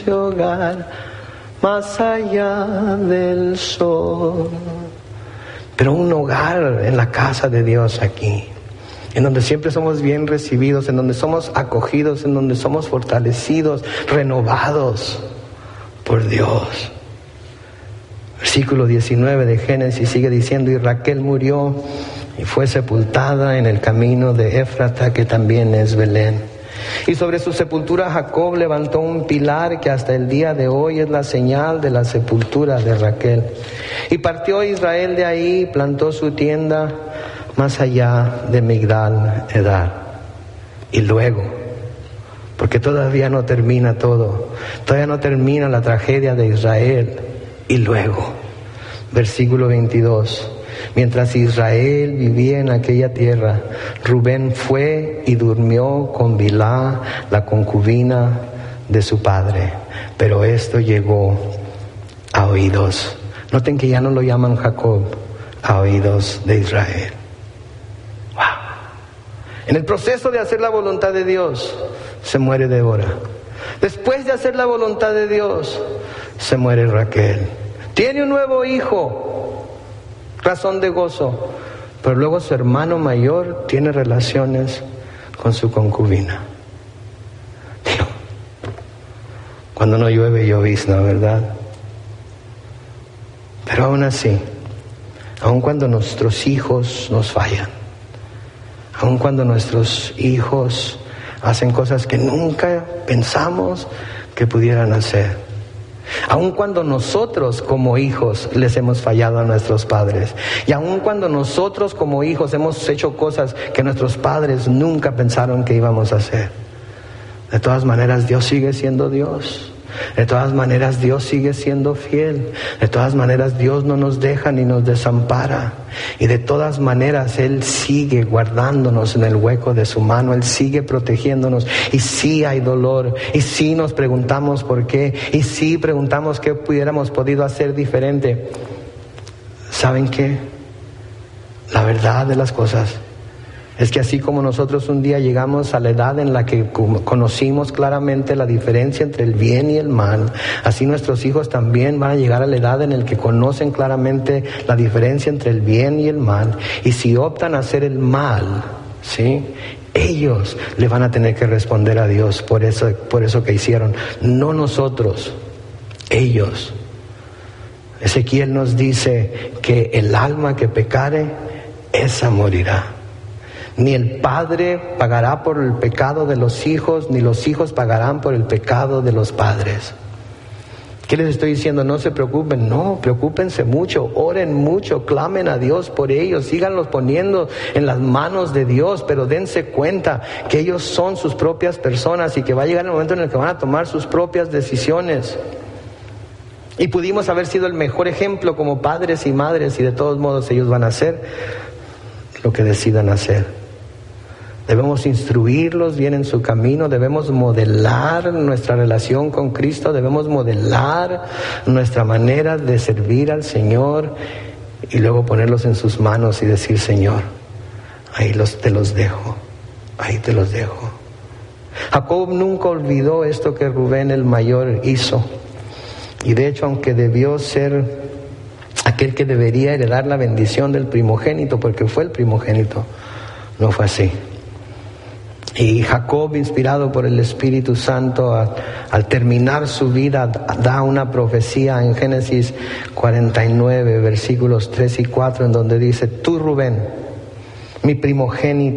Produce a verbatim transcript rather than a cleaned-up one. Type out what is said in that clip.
hogar más allá del sol. Pero un hogar en la casa de Dios aquí, en donde siempre somos bien recibidos, en donde somos acogidos, en donde somos fortalecidos, renovados por Dios. Versículo diecinueve de Génesis sigue diciendo: y Raquel murió y fue sepultada en el camino de Éfrata, que también es Belén. Y sobre su sepultura Jacob levantó un pilar que hasta el día de hoy es la señal de la sepultura de Raquel. Y partió Israel de ahí y plantó su tienda más allá de Migdal Edar. Y luego, porque todavía no termina todo, todavía no termina la tragedia de Israel. Y luego, versículo veintidós: mientras Israel vivía en aquella tierra, Rubén fue y durmió con Bilhá, la concubina de su padre. Pero esto llegó a oídos. Noten que ya no lo llaman Jacob, a oídos de Israel. Wow. En el proceso de hacer la voluntad de Dios, se muere Débora. Después de hacer la voluntad de Dios, se muere Raquel. Tiene un nuevo hijo, razón de gozo, pero luego su hermano mayor tiene relaciones con su concubina. Dios, cuando no llueve llovizna, ¿verdad? Pero aún así, aun cuando nuestros hijos nos fallan, aun cuando nuestros hijos hacen cosas que nunca pensamos que pudieran hacer, aun cuando nosotros como hijos les hemos fallado a nuestros padres, y aun cuando nosotros como hijos hemos hecho cosas que nuestros padres nunca pensaron que íbamos a hacer, de todas maneras Dios sigue siendo Dios. De todas maneras Dios sigue siendo fiel. De todas maneras Dios no nos deja ni nos desampara. Y de todas maneras Él sigue guardándonos en el hueco de su mano. Él sigue protegiéndonos. Y sí hay dolor. Y sí nos preguntamos por qué. Y sí preguntamos qué hubiéramos podido hacer diferente. ¿Saben qué? La verdad de las cosas es que así como nosotros un día llegamos a la edad en la que conocimos claramente la diferencia entre el bien y el mal, así nuestros hijos también van a llegar a la edad en la que conocen claramente la diferencia entre el bien y el mal. Y si optan a hacer el mal, ¿sí?, ellos le van a tener que responder a Dios por eso, por eso que hicieron. No nosotros, ellos. Ezequiel nos dice que el alma que pecare, esa morirá. Ni el padre pagará por el pecado de los hijos, ni los hijos pagarán por el pecado de los padres. ¿Qué les estoy diciendo? No se preocupen, no, preocúpense mucho, oren mucho, clamen a Dios por ellos, síganlos poniendo en las manos de Dios, pero dense cuenta que ellos son sus propias personas y que va a llegar el momento en el que van a tomar sus propias decisiones. Y pudimos haber sido el mejor ejemplo como padres y madres, y de todos modos ellos van a hacer lo que decidan hacer. Debemos instruirlos bien en su camino, debemos modelar nuestra relación con Cristo, debemos modelar nuestra manera de servir al Señor y luego ponerlos en sus manos y decir: Señor, ahí los, te los dejo, ahí te los dejo. Jacob nunca olvidó esto que Rubén el mayor hizo, y de hecho, aunque debió ser aquel que debería heredar la bendición del primogénito, porque fue el primogénito, no fue así. Y Jacob, inspirado por el Espíritu Santo, a, al terminar su vida, da una profecía en Génesis cuarenta y nueve, versículos tres y cuatro, en donde dice: tú, Rubén, mi primogénito,